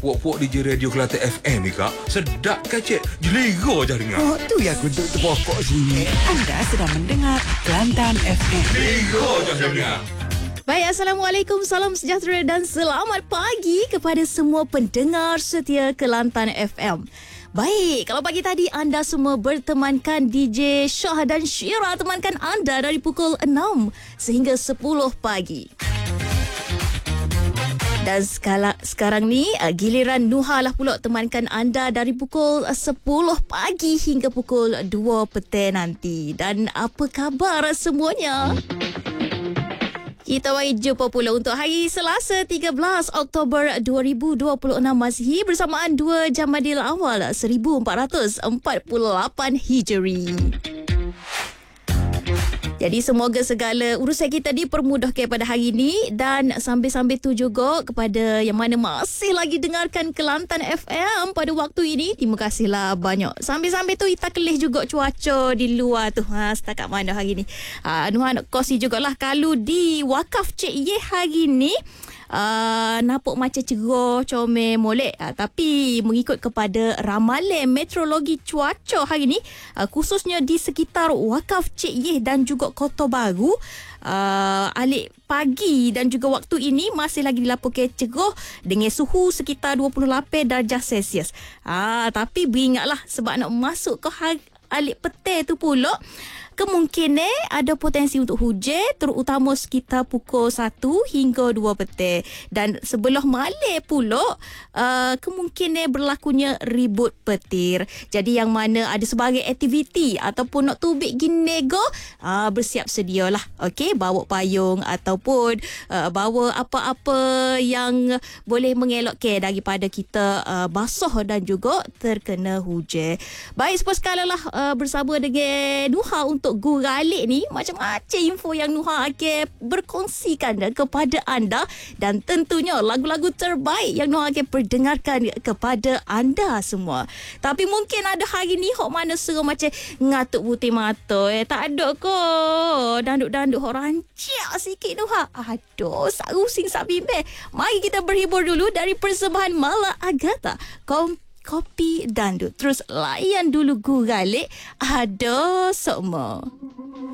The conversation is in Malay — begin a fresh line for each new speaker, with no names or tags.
puak-puak DJ Radio Kelantan FM ni kak. Sedap kan cik? Jelera je dengar.
Oh, tu yang aku duduk terpokok sini.
Anda sedang mendengar Kelantan FM.
Jelera je dengar.
Baik, Assalamualaikum, salam sejahtera dan selamat pagi kepada semua pendengar setia Kelantan FM. Baik, kalau pagi tadi anda semua bertemankan DJ Syah dan Syira temankan anda dari pukul 6 sehingga 10 pagi. Dan sekarang ni giliran Nuha lah pula temankan anda dari pukul 10 pagi hingga pukul 2 petang nanti. Dan apa khabar semuanya? Kita bagi jumpa pula untuk hari Selasa 13 Oktober 2026 Masihi bersamaan 2 Jamadil Awal 1448 Hijri. Jadi semoga segala urusan kita dipermudahkan pada hari ini dan sambil-sambil tu juga kepada yang mana masih lagi dengarkan Kelantan FM pada waktu ini, terima kasihlah banyak. Sambil-sambil tu kita kelih juga cuaca di luar tu. Setakat mana hari ni. Nuhan nak kongsi jugalah kalau di Wakaf Cik Ye hari ni nampak macam cerah, comel, molek. Tapi mengikut kepada ramalan meteorologi cuaca hari ni, khususnya di sekitar Wakaf Cik Ye dan juga Kota Baru, alik pagi dan juga waktu ini masih lagi dilaporkan cerah dengan suhu sekitar 28 darjah Celsius. Tapi beringatlah sebab nak masuk ke hari alik petang tu pula, kemungkinan ada potensi untuk hujan terutama sekitar pukul 1 hingga 2 petang. Dan sebelah malam pula kemungkinan berlakunya ribut petir. Jadi yang mana ada sebagai aktiviti ataupun nak tubik ginego, bersiap sedialah. Okey, bawa payung ataupun bawa apa-apa yang boleh mengelakkan daripada kita basuh dan juga terkena hujan. Baik, sekali lah bersama dengan Nuha untuk guralik ni macam-macam info yang Nuha akan berkongsikan kepada anda dan tentunya lagu-lagu terbaik yang Nuha akan perdengarkan kepada anda semua. Tapi mungkin ada hari ni hok mana seru macam ngatuk putih mata. Tak ada ko. Danduk-danduk hok rancak sikit Nuha. Aduh, sak rusing sak bimbang. Mari kita berhibur dulu dari persembahan Mala Agatha. Kopi Dandut. Terus layan dulu guralik. Ada semua.